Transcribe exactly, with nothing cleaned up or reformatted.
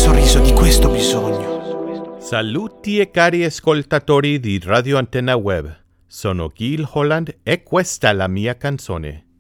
sorriso, di questo ho bisogno. Saluti e cari ascoltatori di Radio Antenna Web. Sono Gil Holland e questa è la mia canzone.